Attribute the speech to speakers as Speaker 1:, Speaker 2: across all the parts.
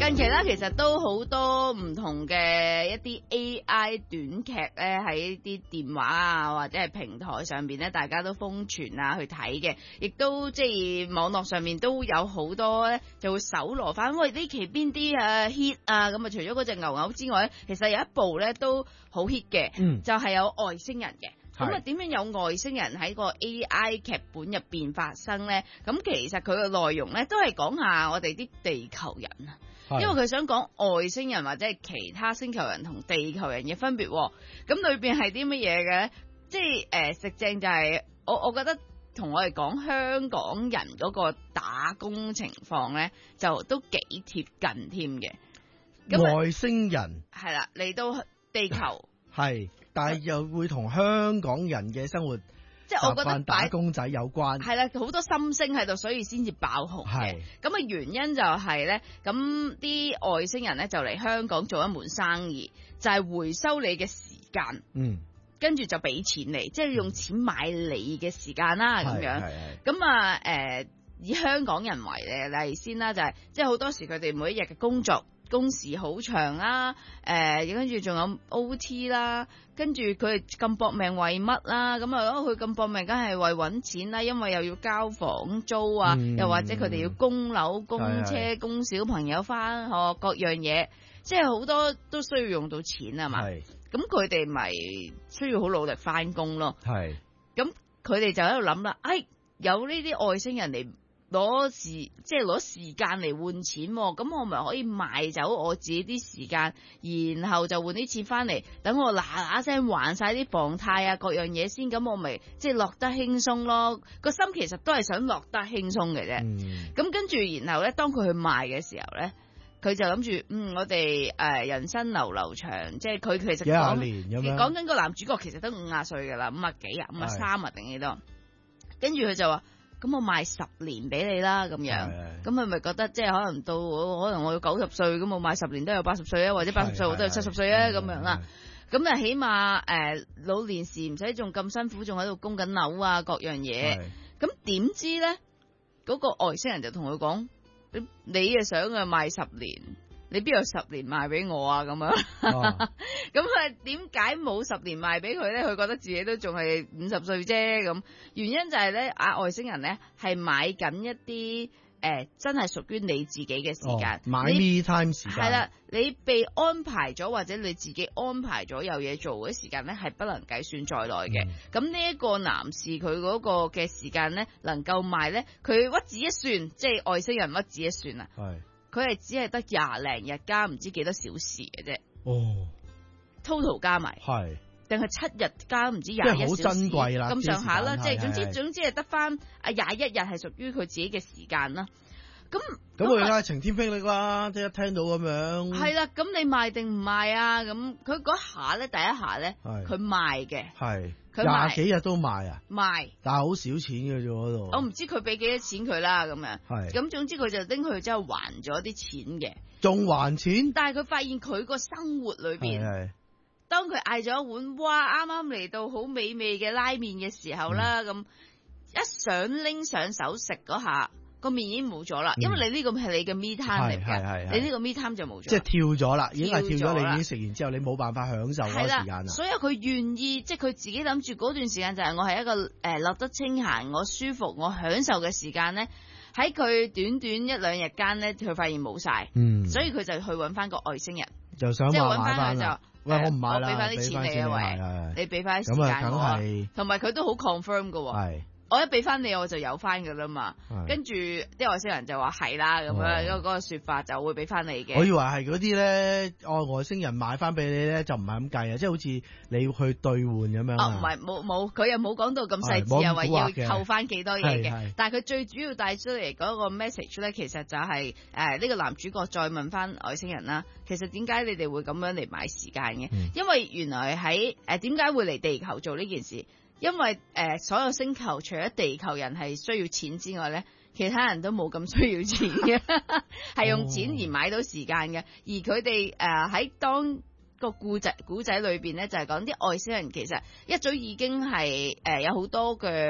Speaker 1: 近期啦，其實都好多唔同嘅一啲 AI 短劇咧，喺啲電話啊或者係平台上邊咧，大家都瘋傳啊去睇嘅，亦都即係網絡上面都有好多咧，就會搜羅翻，喂呢期邊啲hit 啊，咁啊除咗嗰隻牛牛之外咧，其實有一部咧都好 hit 嘅，就係有外星人嘅。咁啊，點樣有外星人喺個 AI 劇本入邊發生呢？咁其實佢嘅內容呢，都係講下我哋啲地球人啊，因為佢想講外星人或者係其他星球人同地球人嘅分別。咁裏邊係啲乜嘢嘅呢？即係食正就係我覺得同我哋講香港人嗰個打工情況呢，就都幾貼近添嘅。
Speaker 2: 外星人
Speaker 1: 係啦，嚟到地球
Speaker 2: 係。但係又會同香港人嘅生活，即係我覺得打工仔有關。
Speaker 1: 係啦，好多心聲喺度，所以先至爆紅嘅。咁啊原因就係咧，咁啲外星人咧就嚟香港做一門生意，就係回收你嘅時間。跟住就俾錢你，即係用錢買你嘅時間啦咁樣。咁啊以香港人為例先啦，就係即係好多時佢哋每一日嘅工時好長啦，跟住仲有 OT 啦，跟住佢咁搏命為乜啦？咁啊，佢咁搏命，梗係為揾錢啦，因為又要交房租啊，又或者佢哋要供樓、供車、供小朋友返學各樣嘢，即係好多都需要用到錢啊嘛。咁佢哋咪需要好努力返工咯。咁佢哋就喺度諗啦，有呢啲外星人嚟攞時間嚟換錢，咁我咪可以賣走我自己啲時間，然後就換啲錢翻嚟，等我嗱嗱聲還晒啲房貸啊各樣嘢先，咁我咪即係落得輕鬆咯。個心其實都係想落得輕鬆嘅啫。咁跟住然後咧，當佢去賣嘅時候咧，佢就諗住我哋人生流長，即係佢其實講緊個男主角其實都50歲噶啦，50幾啊，53啊定幾多？跟住佢就話。咁我賣10年俾你啦，咁樣，咁佢咪覺得即係可能我要90歲，咁我賣10年都有80歲啊，或者80歲我都有70歲啊，咁樣啦。咁啊起碼老年時唔使仲咁辛苦，仲喺度供緊樓啊各樣嘢。咁點知咧，嗰個外星人就同佢講：你啊想賣10年。你邊有10年賣俾我啊？咁樣，咁佢點解冇10年賣俾佢咧？佢覺得自己都仲係50歲啫。咁原因就係咧，外星人咧係買緊一啲真係屬於你自己嘅時間，
Speaker 2: 買 me time 時間
Speaker 1: 係啦，你被安排咗或者你自己安排咗有嘢做嘅時間咧，係不能計算在內嘅。咁呢一個男士佢嗰個嘅時間咧，能夠賣咧，佢屈指一算，即係外星人屈指一算啊。佢係只係得20零日加唔知幾多小時嘅啫。total 加埋定係7日加唔知21小時，
Speaker 2: 好珍貴啦，
Speaker 1: 咁上下啦。即係總之係得翻21日係屬於佢自己嘅時間啦。咁
Speaker 2: 佢而家晴天霹靂啦，即係一聽到咁樣。
Speaker 1: 係啦，咁你賣定唔賣啊？咁佢嗰下咧，第一下咧，佢賣嘅。佢
Speaker 2: 20幾日都賣啊？
Speaker 1: 賣，
Speaker 2: 但係好少錢嘅啫嗰度。
Speaker 1: 我唔知佢俾幾多錢佢啦，咁樣。咁總之佢就拎去之後還咗啲錢嘅。仲
Speaker 2: 還錢？
Speaker 1: 但係佢發現佢個生活裏邊，當佢嗌咗一碗啱啱嚟到好美味嘅拉麵嘅時候啦，咁一想拎上手食嗰下。個面已經冇咗啦，因為你呢個係你嘅 me time 嚟嘅，你呢個 me time 就冇咗，
Speaker 2: 即係跳咗啦，已經係跳咗，你已經食完之後，你冇辦法享受嗰個時間啦。
Speaker 1: 所以佢願意，即係佢自己諗住嗰段時間就係我係一個落得清閒，我舒服，我享受嘅時間咧。喺佢短短1、2日間咧，佢發現冇晒，所以佢就去揾翻個外星人，
Speaker 2: 就想
Speaker 1: 即係揾翻佢就，
Speaker 2: 喂我唔買啦，
Speaker 1: 我俾翻啲錢你啊喂，你俾翻啲時間我，同埋佢都好 confirm 噶喎。我一俾翻你，我就有翻噶啦嘛。跟住啲外星人就話係啦，咁樣嗰個說法就會俾翻你嘅。
Speaker 2: 我以為係嗰啲咧，外星人買翻俾你咧，就唔係咁計啊，即係好似你要去兌換咁樣。唔係
Speaker 1: 冇，佢又冇講到咁細緻，又話要扣翻幾多嘢嘅。但係佢最主要帶出嚟嗰個 message 咧，其實就係呢個男主角再問翻外星人啦。其實點解你哋會咁樣嚟買時間嘅？因為原來喺點解會嚟地球做呢件事？因為所有星球除咗地球人係需要錢之外咧，其他人都冇咁需要錢嘅，係用錢而買到時間嘅。而佢哋喺當個古仔裏邊咧，就係講啲外星人其實一早已經係有好多嘅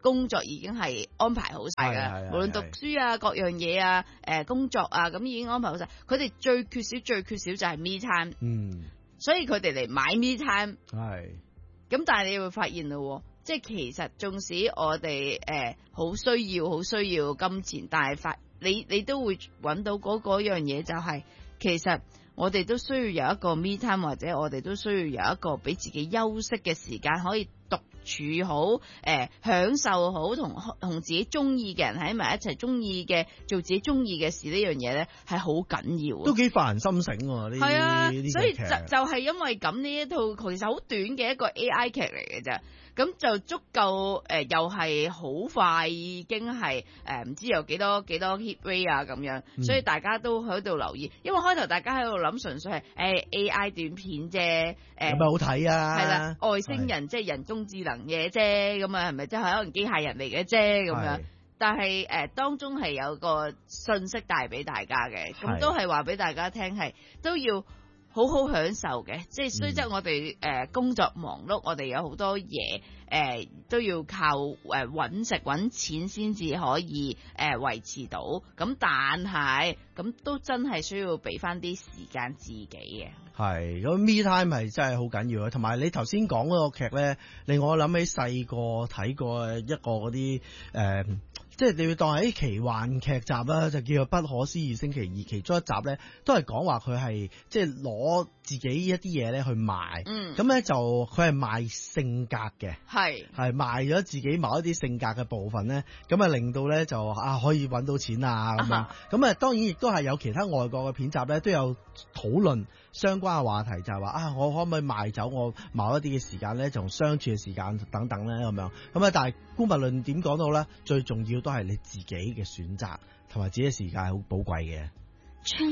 Speaker 1: 工作已經係安排好晒㗎，無論讀書啊、各樣嘢啊、工作啊，咁已經安排好晒。佢哋最缺少就係 me time，所以佢哋嚟買 me time。咁但係你會發現咯，即係其實縱使我哋好需要金錢，但係你都會揾到嗰樣嘢，就係其實我哋都需要有一個 me time，或者我哋都需要有一個俾自己休息嘅時間，可以獨處好，享受好，同自己中意嘅人喺埋一齊，中意嘅做自己中意嘅事，呢樣嘢咧係好緊要，
Speaker 2: 都幾發人心醒喎。呢
Speaker 1: 係啊，所以
Speaker 2: 就
Speaker 1: 係因為咁，呢一套其實好短嘅一個 AI 劇嚟嘅啫。咁就足夠又係好快，已經係唔知有幾多 hit rate 啊咁樣，所以大家都喺度留意。因為開頭大家喺度諗純粹係AI 短片啫，
Speaker 2: 有咩好睇啊？
Speaker 1: 係啦，外星人即係人工智能嘢啫，咁啊係咪即係可能機械人嚟嘅啫咁樣？但係當中係有個信息帶俾大家嘅，咁都係話俾大家聽係都要好好享受嘅，即係雖則我哋工作忙碌，我哋有好多嘢都要靠揾食揾錢先至可以維持到，咁但係咁都真係需要俾翻啲時間自己嘅。
Speaker 2: 係，咁 me time 係真係好緊要啊！同埋你頭先講嗰個劇咧，令我諗起細個睇過一個嗰啲即係你要當係啲奇幻劇集啦，就叫做《不可思議星期二》。其中一集咧，都係講話佢係即係攞自己一啲嘢咧去賣。咁咧就佢係賣性格嘅，係賣咗自己某一啲性格嘅部分咧，咁啊令到咧就可以揾到錢啊咁樣。咁啊當然亦都係有其他外國嘅片集咧，都有討論相關嘅話題，就係話我可唔可以賣走我某一啲嘅時間咧，同相處嘅時間等等咧咁樣。咁啊，但係姑勿論點講到咧，最重要都係你自己嘅選擇同埋自己嘅時間係好寶貴嘅。